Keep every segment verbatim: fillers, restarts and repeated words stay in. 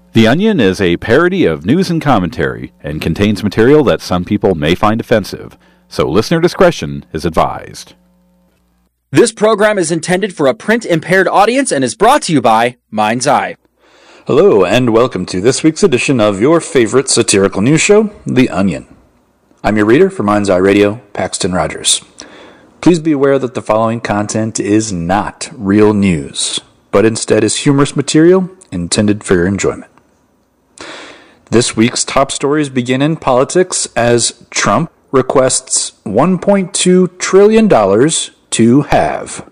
The Onion is a parody of news and commentary and contains material that some people may find offensive, so listener discretion is advised. This program is intended for a print-impaired audience and is brought to you by Mind's Eye. Hello, and welcome to this week's edition of your favorite satirical news show, The Onion. I'm your reader for Mind's Eye Radio, Paxton Rogers. Please be aware that the following content is not real news, but instead is humorous material intended for your enjoyment. This week's top stories begin in politics as Trump requests one point two trillion dollars to have.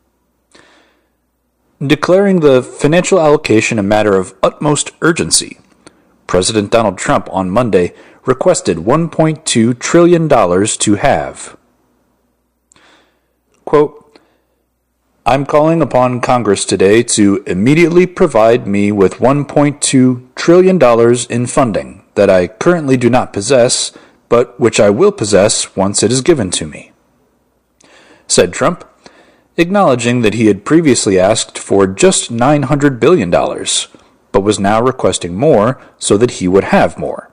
Declaring the financial allocation a matter of utmost urgency, President Donald Trump on Monday requested one point two trillion dollars to have. Quote, I'm calling upon Congress today to immediately provide me with one point two trillion dollars in funding that I currently do not possess, but which I will possess once it is given to me, said Trump, acknowledging that he had previously asked for just nine hundred billion dollars, but was now requesting more so that he would have more.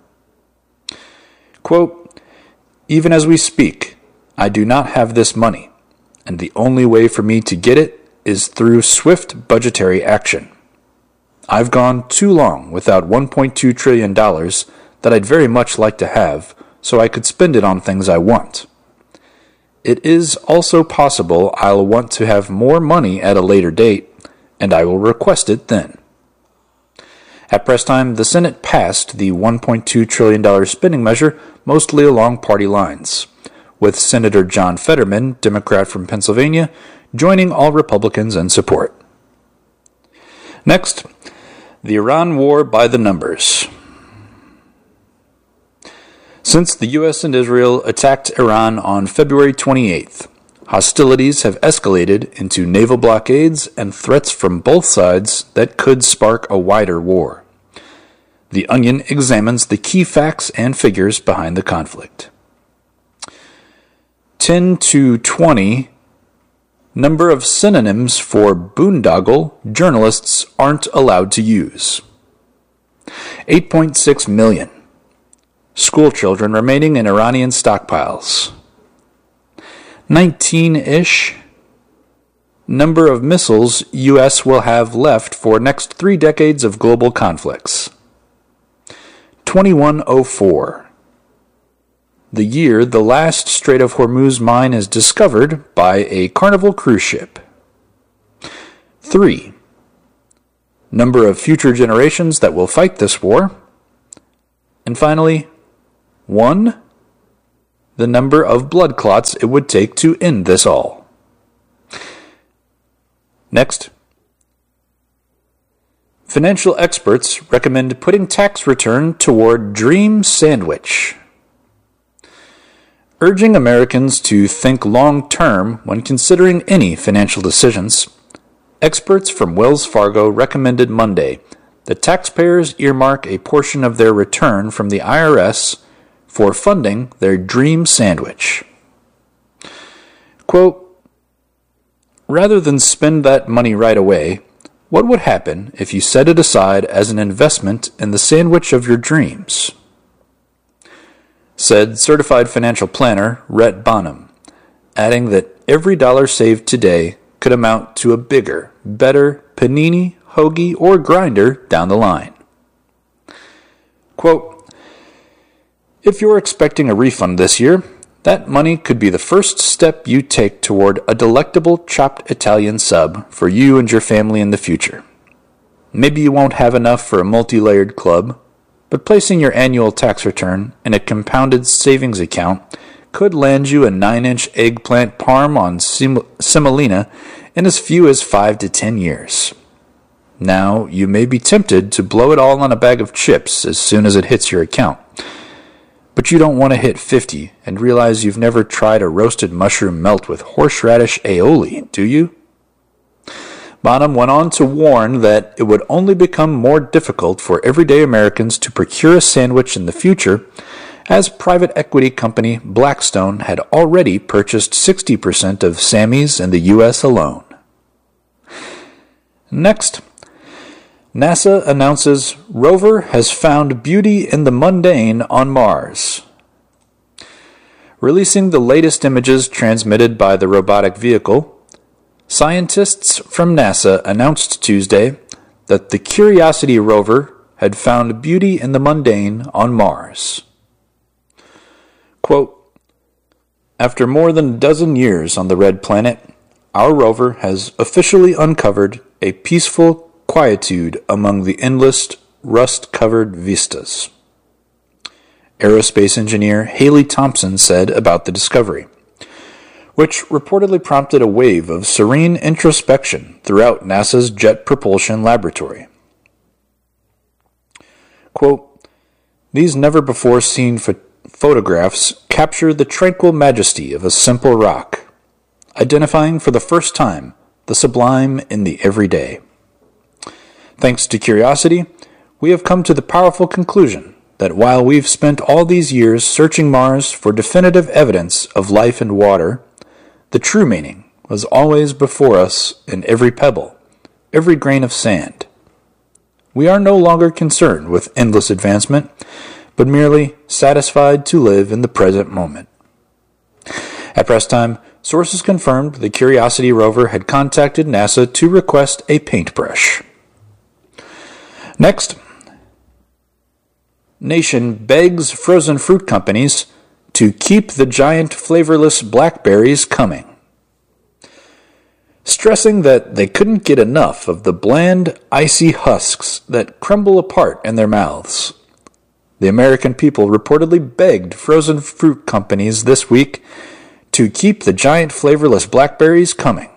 Quote, even as we speak, I do not have this money, and the only way for me to get it is through swift budgetary action. I've gone too long without one point two trillion dollars that I'd very much like to have, so I could spend it on things I want. It is also possible I'll want to have more money at a later date, and I will request it then. At press time, the Senate passed the one point two trillion dollars spending measure mostly along party lines, with Senator John Fetterman, Democrat from Pennsylvania, joining all Republicans in support. Next, the Iran war by the numbers. Since the U S and Israel attacked Iran on February twenty-eighth, hostilities have escalated into naval blockades and threats from both sides that could spark a wider war. The Onion examines the key facts and figures behind the conflict. ten to twenty, number of synonyms for boondoggle journalists aren't allowed to use. eight point six million. School children remaining in Iranian stockpiles. nineteen-ish. Number of missiles U S will have left for next three decades of global conflicts. twenty-one oh four. The year the last Strait of Hormuz mine is discovered by a Carnival cruise ship. three. Number of future generations that will fight this war. And finally, one. The number of blood clots it would take to end this all. Next. Financial experts recommend putting tax return toward Dream Sandwich, urging Americans to think long-term when considering any financial decisions. Experts from Wells Fargo recommended Monday that taxpayers earmark a portion of their return from the I R S for funding their Dream Sandwich. Quote, rather than spend that money right away, what would happen if you set it aside as an investment in the sandwich of your dreams? Said certified financial planner Rhett Bonham, adding that every dollar saved today could amount to a bigger, better panini, hoagie, or grinder down the line. Quote, if you're expecting a refund this year, that money could be the first step you take toward a delectable chopped Italian sub for you and your family in the future. Maybe you won't have enough for a multi-layered club, but placing your annual tax return in a compounded savings account could land you a nine-inch eggplant parm on sim- semolina in as few as five to ten years. Now, you may be tempted to blow it all on a bag of chips as soon as it hits your account. But you don't want to hit fifty and realize you've never tried a roasted mushroom melt with horseradish aioli, do you? Bonham went on to warn that it would only become more difficult for everyday Americans to procure a sandwich in the future, as private equity company Blackstone had already purchased sixty percent of Sammy's in the U S alone. Next, NASA announces rover has found beauty in the mundane on Mars. Releasing the latest images transmitted by the robotic vehicle, scientists from NASA announced Tuesday that the Curiosity rover had found beauty in the mundane on Mars. Quote, after more than a dozen years on the red planet, our rover has officially uncovered a peaceful quietude among the endless rust-covered vistas. Aerospace engineer Haley Thompson said about the discovery, which reportedly prompted a wave of serene introspection throughout NASA's Jet Propulsion Laboratory. Quote, these never-before-seen ph- photographs capture the tranquil majesty of a simple rock, identifying for the first time the sublime in the everyday. Thanks to Curiosity, we have come to the powerful conclusion that while we've spent all these years searching Mars for definitive evidence of life and water, the true meaning was always before us in every pebble, every grain of sand. We are no longer concerned with endless advancement, but merely satisfied to live in the present moment. At press time, sources confirmed the Curiosity rover had contacted NASA to request a paintbrush. Next, nation begs frozen fruit companies to keep the giant flavorless blackberries coming. Stressing that they couldn't get enough of the bland, icy husks that crumble apart in their mouths, the American people reportedly begged frozen fruit companies this week to keep the giant flavorless blackberries coming.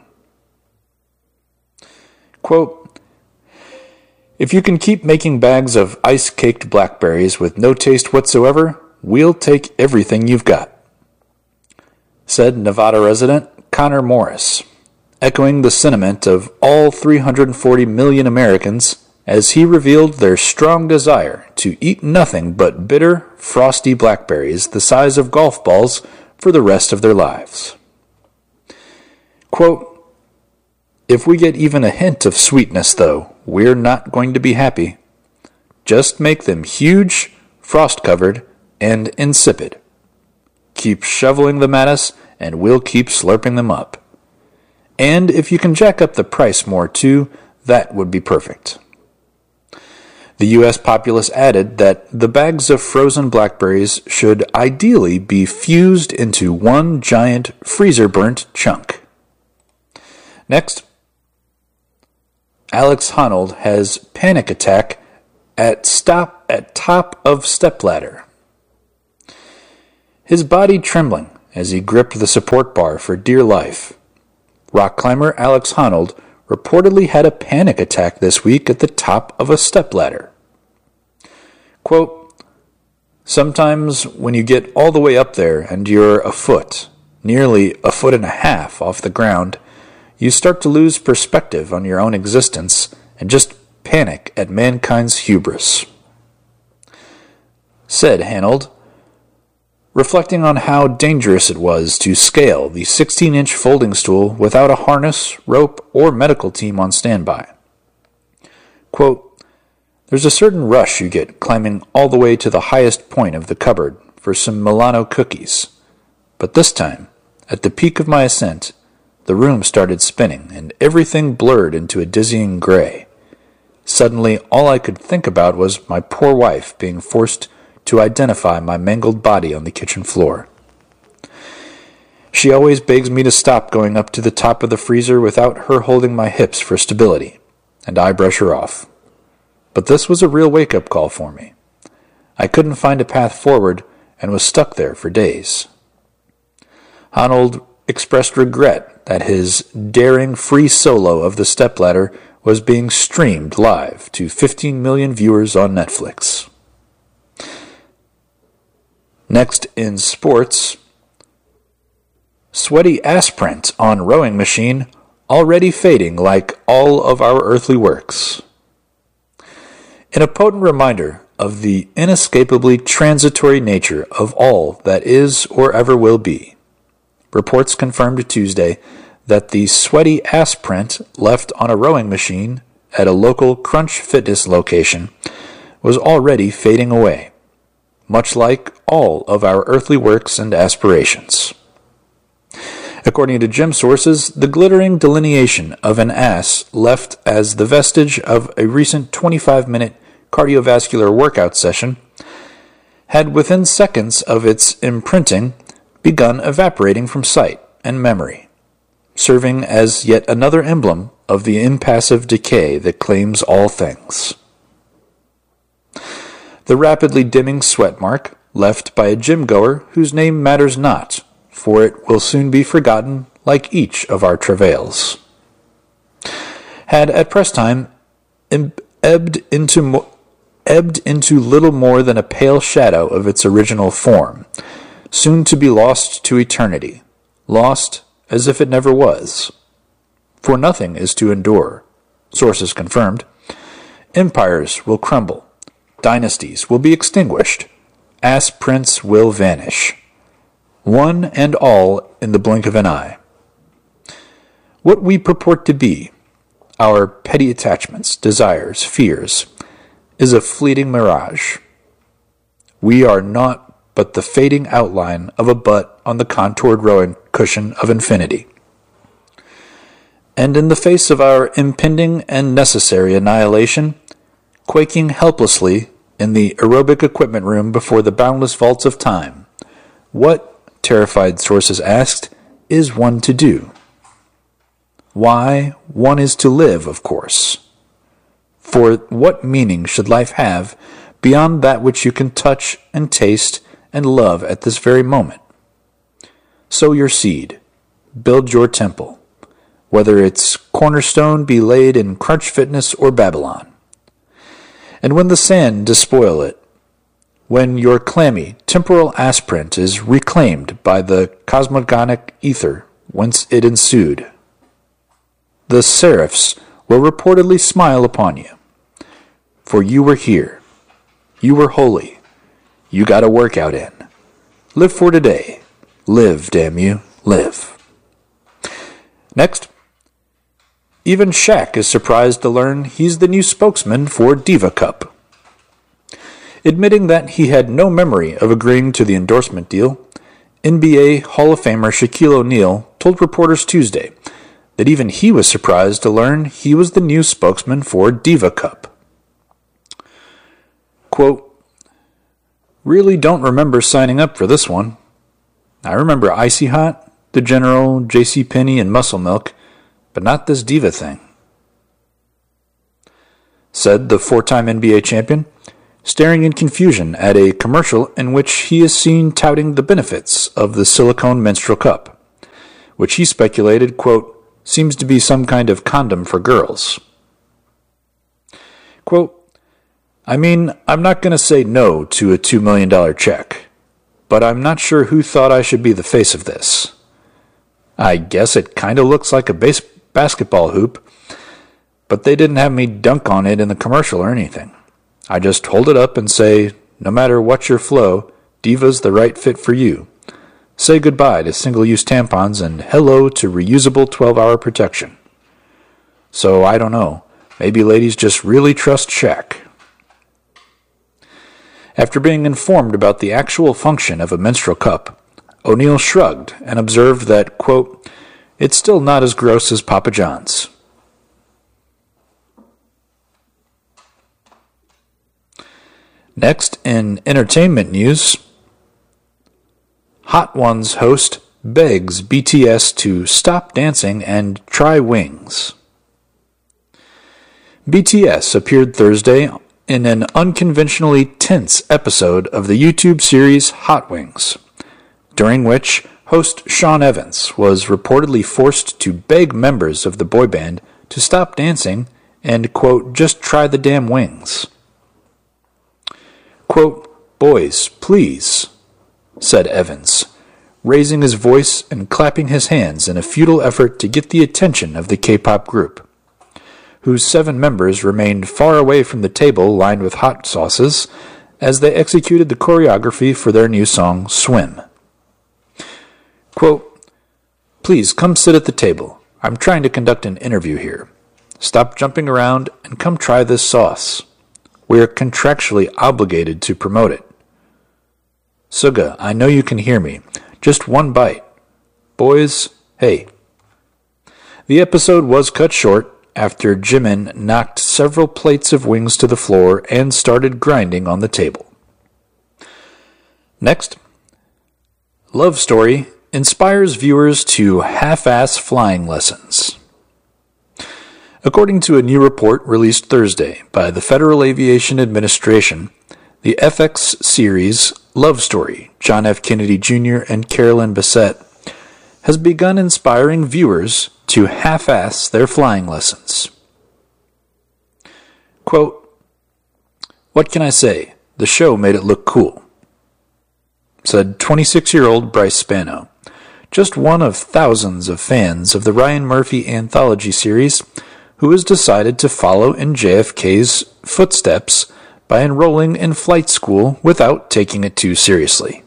Quote, if you can keep making bags of ice-caked blackberries with no taste whatsoever, we'll take everything you've got, said Nevada resident Connor Morris, echoing the sentiment of all three hundred forty million Americans as he revealed their strong desire to eat nothing but bitter, frosty blackberries the size of golf balls for the rest of their lives. Quote, if we get even a hint of sweetness, though, we're not going to be happy. Just make them huge, frost-covered, and insipid. Keep shoveling them at us, and we'll keep slurping them up. And if you can jack up the price more, too, that would be perfect. The U S populace added that the bags of frozen blackberries should ideally be fused into one giant freezer-burnt chunk. Next, Alex Honnold has panic attack at stop at top of stepladder. His body trembling as he gripped the support bar for dear life. Rock climber Alex Honnold reportedly had a panic attack this week at the top of a stepladder. Quote, sometimes when you get all the way up there and you're a foot, nearly a foot and a half off the ground, you start to lose perspective on your own existence and just panic at mankind's hubris, said Honnold, reflecting on how dangerous it was to scale the sixteen-inch folding stool without a harness, rope, or medical team on standby. Quote, there's a certain rush you get climbing all the way to the highest point of the cupboard for some Milano cookies, but this time, at the peak of my ascent, the room started spinning, and everything blurred into a dizzying gray. Suddenly, all I could think about was my poor wife being forced to identify my mangled body on the kitchen floor. She always begs me to stop going up to the top of the freezer without her holding my hips for stability, and I brush her off. But this was a real wake-up call for me. I couldn't find a path forward and was stuck there for days. Honnold expressed regret that his daring free solo of the stepladder was being streamed live to fifteen million viewers on Netflix. Next in sports, sweaty ass print on rowing machine already fading like all of our earthly works. In a potent reminder of the inescapably transitory nature of all that is or ever will be, reports confirmed Tuesday that the sweaty ass print left on a rowing machine at a local Crunch Fitness location was already fading away, much like all of our earthly works and aspirations. According to gym sources, the glittering delineation of an ass left as the vestige of a recent twenty-five minute cardiovascular workout session had within seconds of its imprinting begun evaporating from sight and memory, serving as yet another emblem of the impassive decay that claims all things. The rapidly dimming sweat mark left by a gym-goer whose name matters not, for it will soon be forgotten like each of our travails, had at press time ebbed into, mo- ebbed into little more than a pale shadow of its original form, soon to be lost to eternity, lost as if it never was. For nothing is to endure, sources confirmed. Empires will crumble, dynasties will be extinguished, ass prints will vanish, one and all in the blink of an eye. What we purport to be, our petty attachments, desires, fears, is a fleeting mirage. We are not but the fading outline of a butt on the contoured rowing cushion of infinity. And in the face of our impending and necessary annihilation, quaking helplessly in the aerobic equipment room before the boundless vaults of time, what, terrified sources asked, is one to do? Why, one is to live, of course. For what meaning should life have beyond that which you can touch and taste and love at this very moment? Sow your seed, build your temple, whether its cornerstone be laid in Crunch Fitness or Babylon. And when the sand despoil it, when your clammy, temporal ass-print is reclaimed by the cosmogonic ether whence it ensued, the seraphs will reportedly smile upon you. For you were here. You were holy. You got a workout in. Live for today. Live, damn you. Live. Next, even Shaq is surprised to learn he's the new spokesman for Diva Cup. Admitting that he had no memory of agreeing to the endorsement deal, N B A Hall of Famer Shaquille O'Neal told reporters Tuesday that even he was surprised to learn he was the new spokesman for Diva Cup. Quote, "Really don't remember signing up for this one. I remember Icy Hot, The General, JCPenney, and Muscle Milk, but not this Diva thing," said the four-time N B A champion, staring in confusion at a commercial in which he is seen touting the benefits of the silicone menstrual cup, which he speculated, quote, seems to be some kind of condom for girls. Quote, "I mean, I'm not going to say no to a two million dollars check, but I'm not sure who thought I should be the face of this. I guess it kind of looks like a base basketball hoop, but they didn't have me dunk on it in the commercial or anything. I just hold it up and say, no matter what your flow, Diva's the right fit for you. Say goodbye to single-use tampons and hello to reusable twelve-hour protection. So, I don't know, maybe ladies just really trust Shaq." After being informed about the actual function of a menstrual cup, O'Neal shrugged and observed that, quote, "It's still not as gross as Papa John's." Next, in entertainment news, Hot Ones host begs B T S to stop dancing and try wings. B T S appeared Thursday in an unconventionally tense episode of the YouTube series Hot Wings, during which host Sean Evans was reportedly forced to beg members of the boy band to stop dancing and, quote, just try the damn wings. Quote, "Boys, please," said Evans, raising his voice and clapping his hands in a futile effort to get the attention of the K-pop group, whose seven members remained far away from the table lined with hot sauces as they executed the choreography for their new song, Swim. Quote, "Please come sit at the table. I'm trying to conduct an interview here," Stop jumping around and come try this sauce. We are contractually obligated to promote it. Suga, I know you can hear me. Just one bite. Boys, hey. The episode was cut short after Jimin knocked several plates of wings to the floor and started grinding on the table. Next, Love Story inspires viewers to half-ass flying lessons. According to a new report released Thursday by the Federal Aviation Administration, the F X series Love Story, John F. Kennedy Junior and Carolyn Bessette, has begun inspiring viewers to half-ass their flying lessons. Quote, "What can I say? The show made it look cool," said twenty-six-year-old Bryce Spano, just one of thousands of fans of the Ryan Murphy anthology series who has decided to follow in J F K's footsteps by enrolling in flight school without taking it too seriously.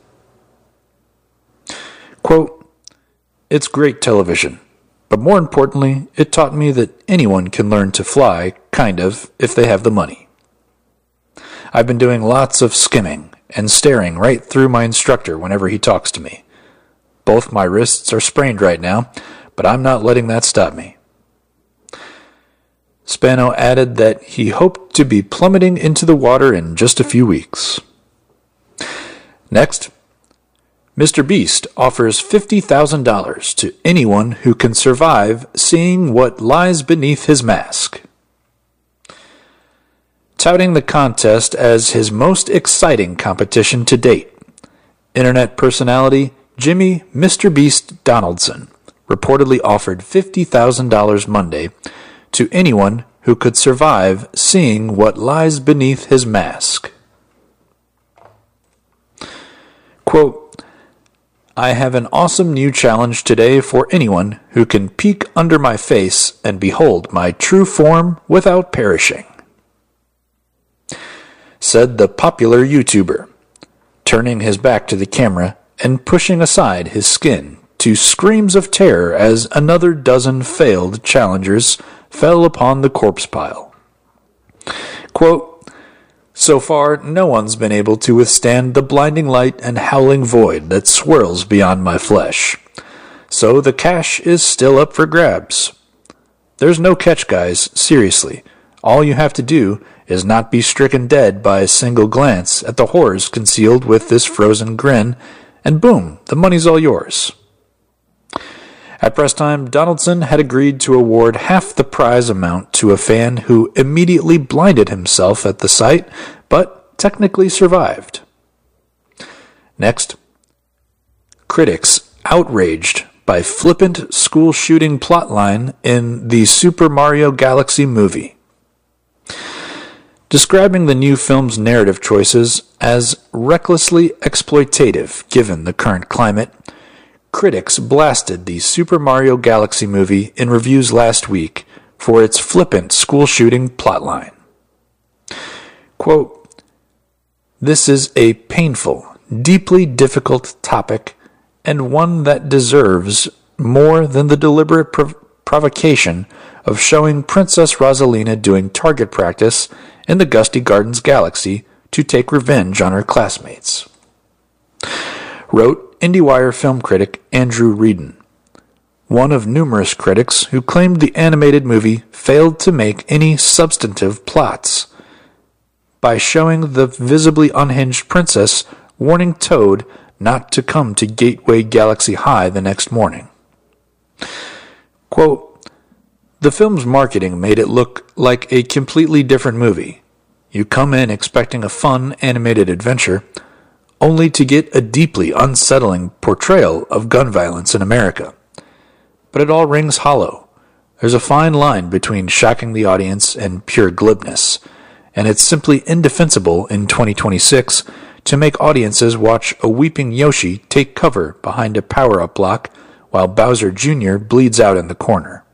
Quote, "It's great television, but more importantly, it taught me that anyone can learn to fly, kind of, if they have the money. I've been doing lots of skimming and staring right through my instructor whenever he talks to me. Both my wrists are sprained right now, but I'm not letting that stop me." Spano added that he hoped to be plummeting into the water in just a few weeks. Next, Mister Beast offers fifty thousand dollars to anyone who can survive seeing what lies beneath his mask. Touting the contest as his most exciting competition to date, internet personality Jimmy Mister Beast Donaldson reportedly offered fifty thousand dollars Monday to anyone who could survive seeing what lies beneath his mask. Quote, "I have an awesome new challenge today for anyone who can peek under my face and behold my true form without perishing," said the popular YouTuber, turning his back to the camera and pushing aside his skin to screams of terror as another dozen failed challengers fell upon the corpse pile. Quote, "So far, no one's been able to withstand the blinding light and howling void that swirls beyond my flesh. So the cash is still up for grabs. There's no catch, guys, seriously. All you have to do is not be stricken dead by a single glance at the horrors concealed with this frozen grin, and boom, the money's all yours." At press time, Donaldson had agreed to award half the prize amount to a fan who immediately blinded himself at the sight, but technically survived. Next, critics outraged by flippant school shooting plotline in the Super Mario Galaxy movie. Describing the new film's narrative choices as recklessly exploitative given the current climate, critics blasted the Super Mario Galaxy movie in reviews last week for its flippant school shooting plotline. Quote, "This is a painful, deeply difficult topic, and one that deserves more than the deliberate prov- provocation of showing Princess Rosalina doing target practice in the Gusty Gardens Galaxy to take revenge on her classmates," wrote IndieWire film critic Andrew Reedon, one of numerous critics who claimed the animated movie failed to make any substantive plots by showing the visibly unhinged princess warning Toad not to come to Gateway Galaxy High the next morning. Quote, "The film's marketing made it look like a completely different movie. You come in expecting a fun, animated adventure, only to get a deeply unsettling portrayal of gun violence in America. But it all rings hollow. There's a fine line between shocking the audience and pure glibness, and it's simply indefensible in twenty twenty-six to make audiences watch a weeping Yoshi take cover behind a power-up block while Bowser Junior bleeds out in the corner."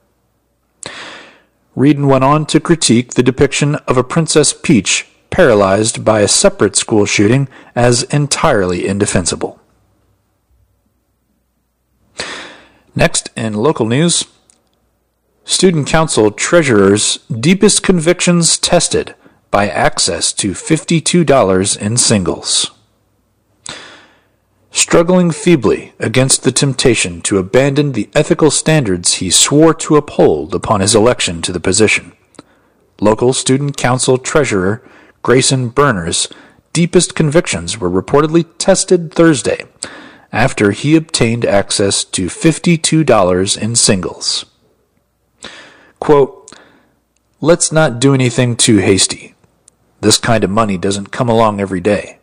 Reedon went on to critique the depiction of a Princess Peach paralyzed by a separate school shooting as entirely indefensible. Next, in local news, Student Council Treasurer's deepest convictions tested by access to fifty-two dollars in singles. Struggling feebly against the temptation to abandon the ethical standards he swore to uphold upon his election to the position, local Student Council Treasurer Grayson Berner's deepest convictions were reportedly tested Thursday after he obtained access to fifty-two dollars in singles. Quote, "Let's not do anything too hasty. This kind of money doesn't come along every day."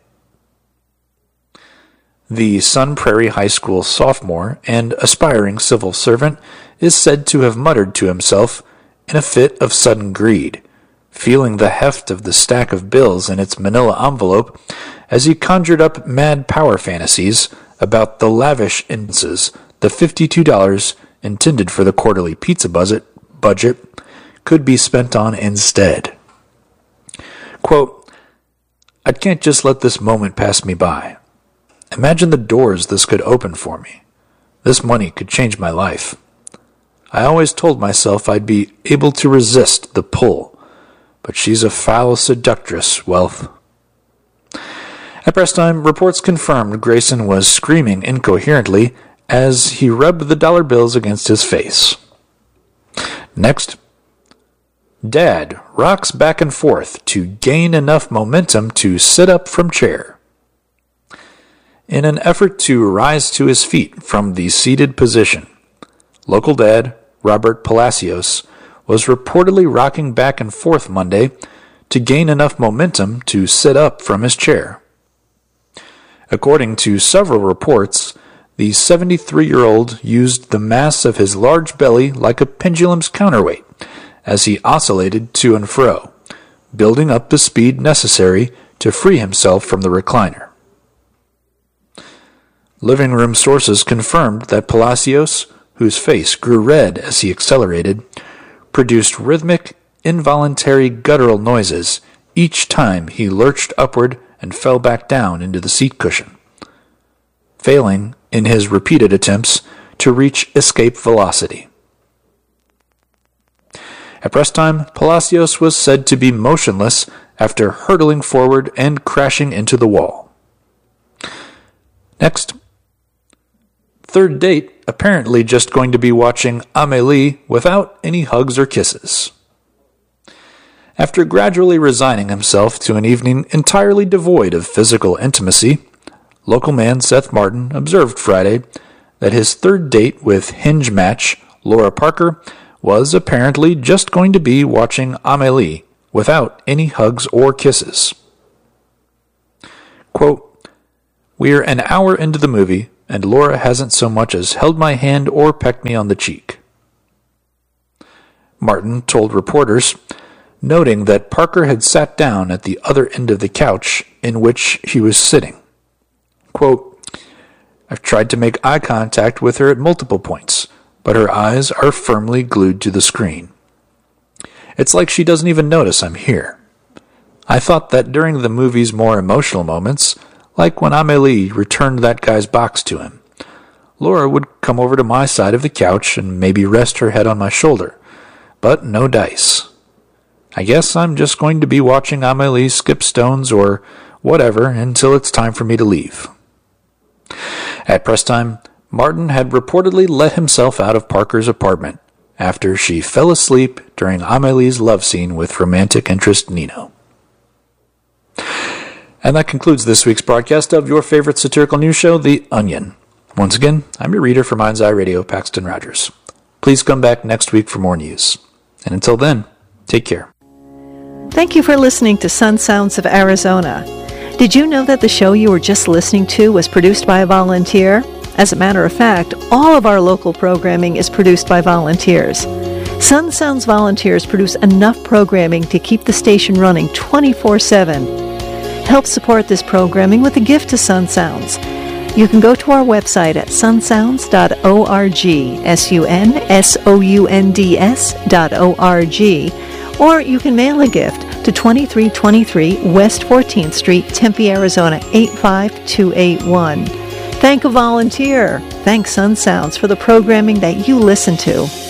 The Sun Prairie High School sophomore and aspiring civil servant is said to have muttered to himself in a fit of sudden greed, feeling the heft of the stack of bills in its manila envelope as he conjured up mad power fantasies about the lavish instances the fifty-two dollars intended for the quarterly pizza budget, budget could be spent on instead. Quote, "I can't just let this moment pass me by. Imagine the doors this could open for me. This money could change my life. I always told myself I'd be able to resist the pull, but she's a foul seductress, wealth." At press time, reports confirmed Grayson was screaming incoherently as he rubbed the dollar bills against his face. Next, Dad rocks back and forth to gain enough momentum to sit up from chair. In an effort to rise to his feet from the seated position, local dad Robert Palacios was reportedly rocking back and forth Monday to gain enough momentum to sit up from his chair. According to several reports, the seventy-three-year-old used the mass of his large belly like a pendulum's counterweight as he oscillated to and fro, building up the speed necessary to free himself from the recliner. Living room sources confirmed that Palacios, whose face grew red as he accelerated, produced rhythmic, involuntary guttural noises each time he lurched upward and fell back down into the seat cushion, failing in his repeated attempts to reach escape velocity. At press time, Palacios was said to be motionless after hurtling forward and crashing into the wall. Next, third date apparently just going to be watching Amélie without any hugs or kisses. After gradually resigning himself to an evening entirely devoid of physical intimacy, local man Seth Martin observed Friday that his third date with hinge match Laura Parker was apparently just going to be watching Amélie without any hugs or kisses. Quote, "We're an hour into the movie, and Laura hasn't so much as held my hand or pecked me on the cheek," Martin told reporters, noting that Parker had sat down at the other end of the couch in which he was sitting. Quote, "I've tried to make eye contact with her at multiple points, but her eyes are firmly glued to the screen. It's like she doesn't even notice I'm here. I thought that during the movie's more emotional moments, like when Amélie returned that guy's box to him, Laura would come over to my side of the couch and maybe rest her head on my shoulder, but no dice. I guess I'm just going to be watching Amélie skip stones or whatever until it's time for me to leave." At press time, Martin had reportedly let himself out of Parker's apartment after she fell asleep during Amélie's love scene with romantic interest Nino. And that concludes this week's broadcast of your favorite satirical news show, The Onion. Once again, I'm your reader for Mind's Eye Radio, Paxton Rogers. Please come back next week for more news. And until then, take care. Thank you for listening to Sun Sounds of Arizona. Did you know that the show you were just listening to was produced by a volunteer? As a matter of fact, all of our local programming is produced by volunteers. Sun Sounds volunteers produce enough programming to keep the station running twenty-four seven. Help support this programming with a gift to Sun Sounds. You can go to our website at sun sounds dot org, S U N S O U N D S dot O R G, or you can mail a gift to twenty-three twenty-three West fourteenth Street, Tempe, Arizona, eight five two eight one. Thank a volunteer. Thank Sun Sounds for the programming that you listen to.